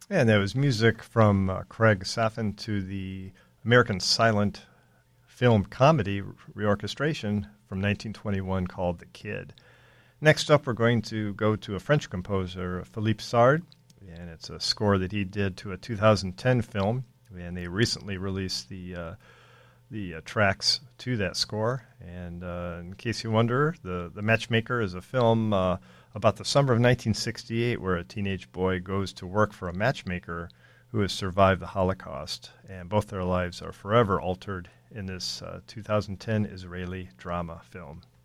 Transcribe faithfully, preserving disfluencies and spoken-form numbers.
And there was music from uh, Craig Safin to the American silent film comedy reorchestration from nineteen twenty-one called The Kid. Next up, we're going to go to a French composer, Philippe Sard, and it's a score that he did to a two thousand ten film, and they recently released the uh, the uh, tracks to that score. And uh, in case you wonder, the, the Matchmaker is a film uh, about the summer of nineteen sixty-eight where a teenage boy goes to work for a matchmaker who has survived the Holocaust, and both their lives are forever altered in this uh, two thousand ten Israeli drama film.